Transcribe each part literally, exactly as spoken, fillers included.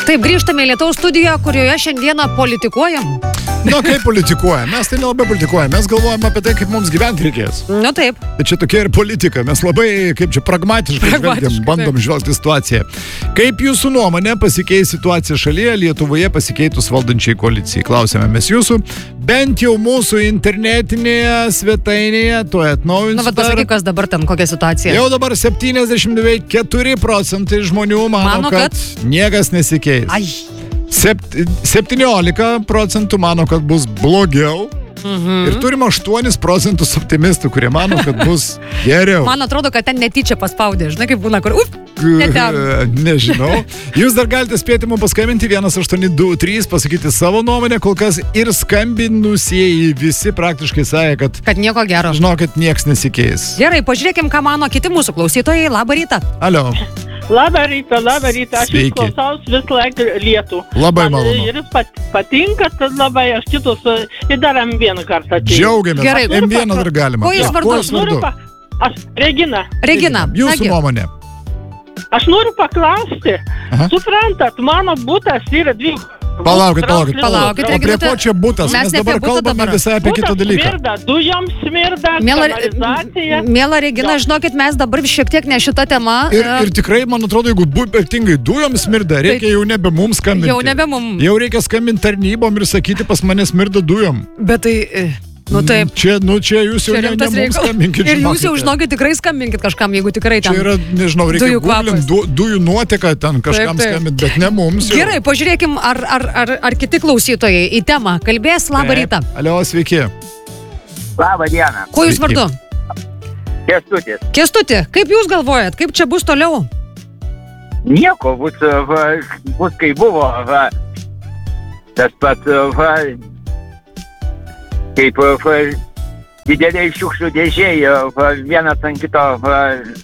Taip, grįžtame į Lietuvos studiją, kurioje šiandieną politikuojam. Na, kaip politikuojam? Mes tai nelabai politikuojam. Mes galvojam apie tai, kaip mums gyventi reikės. Nu taip. Tai čia tokia ir politika. Mes labai, kaip čia, pragmatiškai žvelgiam, bandom taip. žvelgti situaciją. Kaip jūsų nuomonė pasikeis situacija šalyje, Lietuvoje pasikeitus valdančiai koalicijai? Klausėme mes jūsų. Bent jau mūsų internetinėje svetainėje, to atnaujins. Na, bet pasakyk, kas dabar ten, kokia situacija. Jau dabar septyniasdešimt keturi procentai žmonių mano, mano kad, kad niekas nesikeis. Ai. Sept, septyniolika procentų mano, kad bus blogiau. Mhm. Ir turim aštuonis procentus optimistų, kurie mano, kad bus geriau. Man atrodo, kad ten netyčia paspaudė. Žinai, kaip būna, kur... Uf, ne ten. Nežinau. Jūs dar galite spėti mums paskambinti vienas aštuoni du trys, pasakyti savo nuomonę, kol kas ir skambinusieji visi praktiškai sąja, kad... Kad nieko gero. Žinokit, nieks nesikeis. Gerai, pažiūrėkim, ką mano kiti mūsų klausytojai. Labą rytą. Alio. Labą rytą, labą rytą, aš jūs klausaus vis laik lietų. Labai malonu. Ir pat, patinka, tad labai aš kitus ir daram vieną kartą. Džiaugiamės. Gerai. M vieną dar galima. Ko jūs vardu? Noriu pa... Aš, Regina. Regina. Jūsų nuomonė. Aš noriu paklausti. Aha. Suprantat, mano butas yra dvi... Palaukit, palaukit, palaukit. O prie ko čia butas? Mes, mes dabar kalbame dabar. visai apie butas kitą dalyką. Smirda, dujom smirda, Miela, kanalizacija. Miela Regina, jo. Žinokit, mes dabar šiek tiek ne šitą temą. Ir, ir tikrai, man atrodo, jeigu ypatingai dujom smirda, reikia jau nebe mums skambinti. Jau nebe mums. Jau reikia skambinti tarnybom ir sakyti, pas mane smirda dujom. Bet tai... Nu taip. Čia, nu čia jūs jau ne, ne mums skambinkit. Ir jūs jau žinokit, tikrai skambinkit kažkam, jeigu tikrai ten. Čia yra, nežinau, reikia googlint du, dujų nuoteka ten kažkam taip, taip. skambint, bet ne mums. Jau. Gerai, pažiūrėkim, ar, ar, ar, ar kiti klausytojai į temą kalbės. Labą rytą. Alio, sveiki. Labą dieną. Kuo jūs vardu? Kęstutis. Kęstuti, kaip jūs galvojat, kaip čia bus toliau? Nieko, bus, va, bus kai buvo, va, tas pat, va, kaip va, dideliai šiukšlių dėžėjai, va, vienas ant kito va,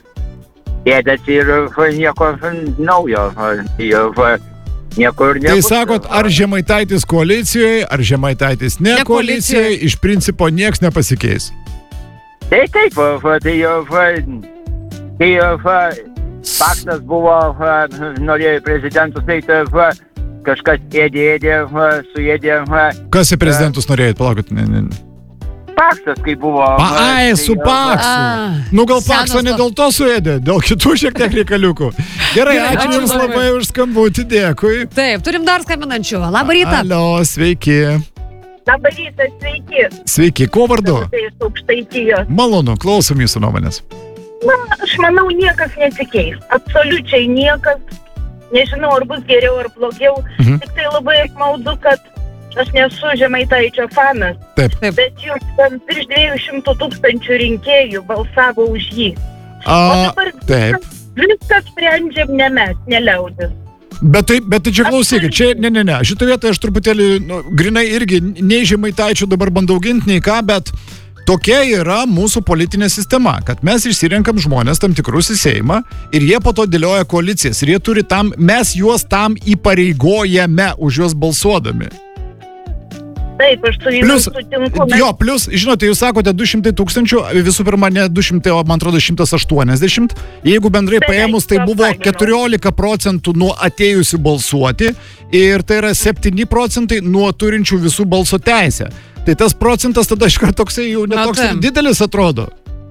ėdasi ir va, nieko va, naujo, va, va, nieko ir nebus. Tai sakot, ar Žemaitaitis koalicijoje, ar Žemaitaitis ne, ne koalicijoje, iš principo nieks nepasikeis? Tai taip, va, tai va, tai va, Paksas buvo, va, norėjo prezidentus, tai va, kažkas ėdė, ėdė, va, suėdė, va. Kas į prezidentus norėjot, palaukit? Ne, ne. Paksas, kai buvo. Pa, ai, su Paksu. Nu, gal Paksą ne dėl to suėdė, dėl kitų šiek tiek reikaliukų. Gerai, ačiū Jums labai už skambutį, dėkui. Taip, turim dar skambinančių. Labą rytą. Alio, sveiki. Labą rytą, sveiki. Sveiki, kuo vardu? Tai iš Aukštaitijos. Malonu, klausom Jūsų nuomonės. Na, aš manau, niekas nesikeis. Absoliučiai niekas. Nežinau, ar bus geriau ar blogiau. Mhm. Tik tai labai apmaudu, kad aš nesu Žemaitaičio fanas. Taip. Taip. Bet juk ten virš dviejų šimtų tūkstančių rinkėjų balsavo už jį. A, o dabar taip. viskas, viskas sprendžiam ne mes, ne liaudis. Bet tai, bet tai čia klausykit, čia, ne, ne, ne, šitą vietą aš truputėlį, nu, grinai irgi, nei Žemaitaičio dabar bandau ginti, nei ką, bet tokia yra mūsų politinė sistema, kad mes išsirenkam žmonės tam tikrus į Seimą ir jie po to dėlioja koalicijas ir jie turi tam, mes juos tam įpareigojame už juos balsuodami. Taip, aš su jumis sutinku. Jo, plus, žinote, jūs sakote du šimtai tūkstančių, visų pirma, ne du šimtai, o man atrodo šimtas aštuoniasdešimt. Jeigu bendrai Beveik, paėmus, tai buvo keturiolika procentų nuo atėjusių balsuoti ir tai yra septyni procentai nuo turinčių visų balso teisę. Tai tas procentas tada iškart toksai jau netoks ir didelis atrodo.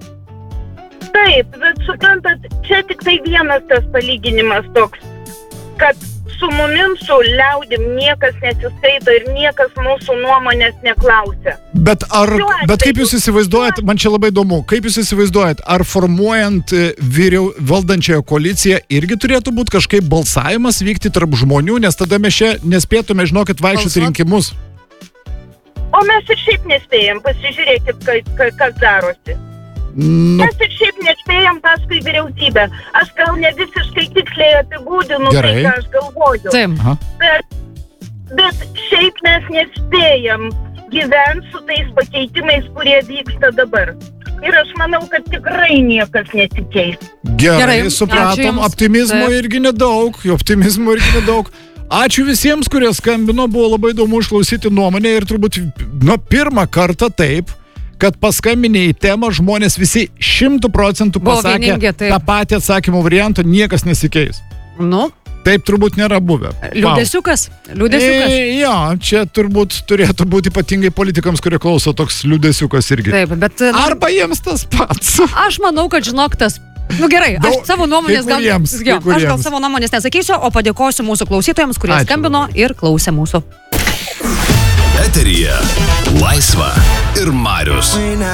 Taip, bet suprantat, čia tik tai vienas tas palyginimas toks, kad su munim, su liaudim niekas nesiskaito ir niekas mūsų nuomonės neklausia. Bet ar, bet kaip jūs įsivaizduojat, man čia labai įdomu, kaip jūs įsivaizduojat, ar formuojant vyriau, valdančiąją koaliciją irgi turėtų būti kažkaip balsavimas vykti tarp žmonių, nes tada mes čia nespėtume, žinokit, vaikščioti rinkimus. O mes ir šiaip nespėjam, pasižiūrėkit, kas, kas darosi. Nu. Mes ir šiaip nespėjam paskui vyriausybę. Aš gal ne visiškai tiksliai apibūdinu tai, ką aš galvoju. Taip. Bet, bet šiaip mes nespėjam gyventi su tais pakeitimais, kurie vyksta dabar. Ir aš manau, kad tikrai niekas nesikeis. Gerai, Gerai supratom, optimizmo Taip. irgi nedaug, optimizmo irgi nedaug. Ačiū visiems, kurie skambino, buvo labai įdomu išklausyti nuomonę ir turbūt, nu, pirmą kartą taip, kad paskambinė į temą žmonės visi šimtų procentų pasakė tą patį atsakymo variantą, niekas nesikeis. Nu, taip turbūt nėra buvę. Liūdėsiukas? Liūdėsiukas? E, jo, čia turbūt turėtų būti ypatingai politikams, kurie klauso, toks liūdėsiukas irgi. Taip, bet... Na, arba jiems tas pats. Aš manau, kad žinok tas... Nu gerai, aš Daug, savo nuomonės gal... kuriems, Jo, aš gal savo nuomonės nesakysiu, o padėkosiu mūsų klausytojams, kurie Ačiū. skambino ir klausė mūsų. Eteryje Laisva ir Marius.